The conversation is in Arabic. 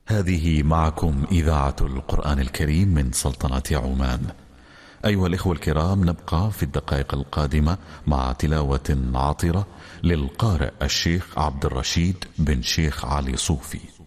هذه معكم إذاعة القرآن الكريم من سلطنة عمان. أيها الإخوة الكرام، نبقى في الدقائق القادمة مع تلاوة عطرة للقارئ الشيخ عبد الرشيد بن شيخ علي صوفي.